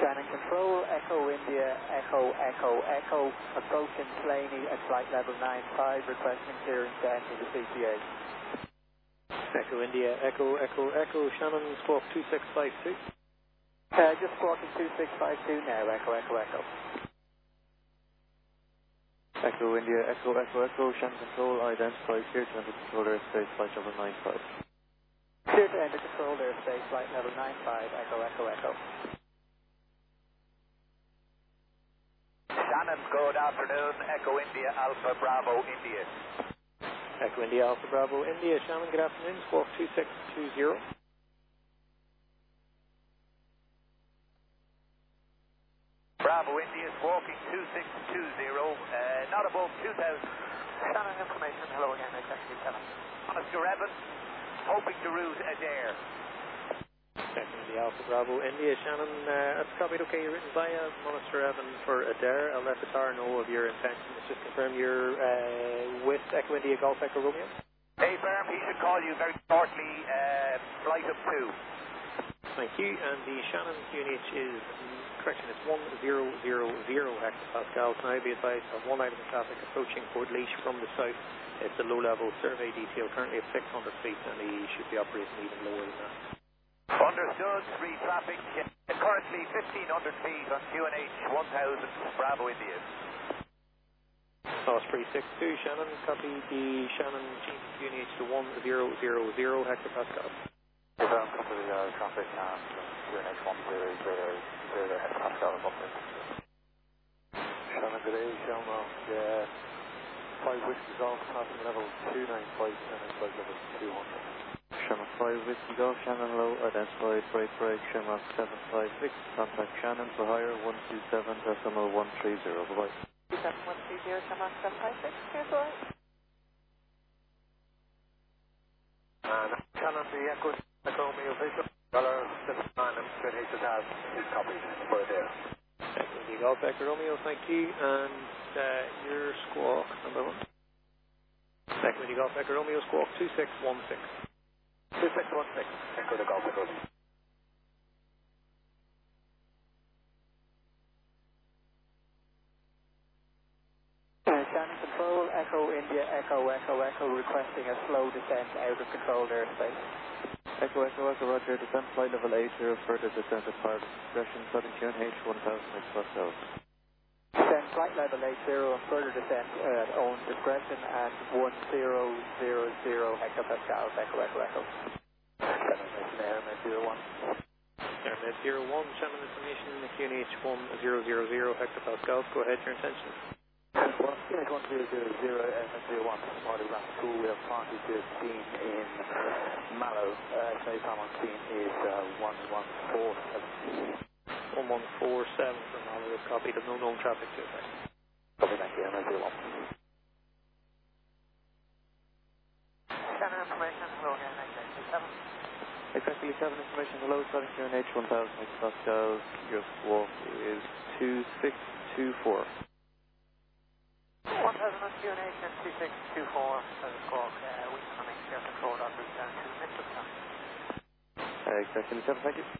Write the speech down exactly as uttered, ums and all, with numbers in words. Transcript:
Shannon Control, Echo India, Echo, Echo, Echo, approaching Slaney at flight level nine five, requesting clearance to enter the C P A. Echo India, Echo, Echo, Echo, Shannon, squawk two six five two. Uh, just squawking two six five two now, Echo, Echo, Echo. Echo India, Echo, Echo, Echo, Shannon Control, identify clear to enter control airspace, flight level nine five. Clear to enter control airspace, flight level nine five, Echo, Echo, Echo. Shannon, good afternoon, Echo India, Alpha Bravo, India. Echo India, Alpha Bravo, India, Shannon, good afternoon, squawk two six two zero. Bravo, India, squawking two six two zero, uh, not above two thousand. Shannon information, hello again, Executive seven. Mister Evans, hoping to route Adair. Echo India, Alpha Bravo, India, Shannon, uh, that's copied okay, you're written via Minister Evan for Adair. I'll let the tower know of your intention. Let's just confirm you're uh, with Echo India, Golf Echo Romeo. Hey, firm, he should call you very shortly, uh, flight of two. Thank you, and the Shannon Q N H is, correction, it's one zero zero zero hectopascals. Now be advised of one item of traffic approaching Port Leash from the south. It's a low-level survey detail, currently at six hundred feet, and he should be operating even lower than that. Understood, free traffic, uh, currently fifteen hundred feet on Q N H one thousand, Bravo, India. Osprey six two, Shannon, copy the Shannon Q N H to one zero zero zero hectopascals. Hey, firm, copy the uh, traffic and Q N H one zero zero zero hectopascals. Shannon, good day, Shannon, yeah, five whiskey golf, passing level two nine five, and then flight level two hundred. Shannon five whiskey golf, Shannon low, identified break break, Shamrock seven five six, contact Shannon for hire one two seven decimal one three zero, bye bye. two seven one three zero, Shamrock seven five six, clear for it. And Shannon, the Echo, Echo Romeo Visual, dollar seven nine, and Q N H has is copied for there. Echo India, Golf Echo Romeo, thank you, and uh, your squawk number one. Echo India, Golf Echo Romeo, squawk two six one six. two six one six, Echo the Golf Echo. Uh, Shannon Control, Echo India, Echo, Echo, Echo, requesting a slow descent out of controlled airspace. Echo Echo Echo Roger, descent flight level eight zero, further descent at pilot discretion, southern Q N H one thousand hectopascals. Descent flight level eight zero and further descent at own discretion at one zero zero zero hectopascals, Echo, Echo, Echo. Airman zero one. Airman zero one, Shannon information, Q N H one zero zero zero hectopascals, go ahead, your intention. one zero zero zero, Airman zero one, Marty Ramp School, we have party fifteen in Mallow, uh, space time on scene is uh, one one four seven. one one four seven from Mallow is copied, of no known traffic to effect. Copy, thank you, Airman zero one. Shannon information, hello again, Executive seven. Exactly seven information, hello, southern Q N H one thousand hectopascals, your squawk is two six two four. one thousand on Q N H and two six two four, as a squawk, uh, we can make air control on route down to Mitchellstown. Uh, exactly seven, thank you.